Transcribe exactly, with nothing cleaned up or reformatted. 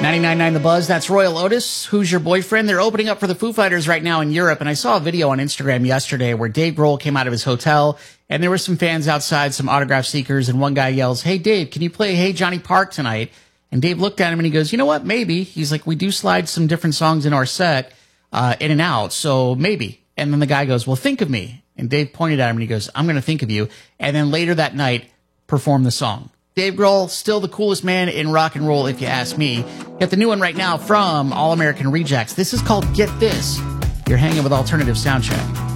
ninety-nine point nine The Buzz, that's Royal Otis. Who's Your Boyfriend? They're opening up for the Foo Fighters right now in Europe, and I saw a video on Instagram yesterday where Dave Grohl came out of his hotel, and there were some fans outside, some autograph seekers, and one guy yells, "Hey, Dave, can you play Hey Johnny Park tonight?" And Dave looked at him and he goes, "You know what? Maybe." He's like, "We do slide some different songs in our set uh, in and out, so maybe." And then the guy goes, "Well, think of me." And Dave pointed at him and he goes, "I'm going to think of you." And then later that night, perform the song. Dave Grohl, still the coolest man in rock and roll, if you ask me. Got the new one right now from All American Rejects. This is called Get This. You're hanging with Alternative Soundcheck.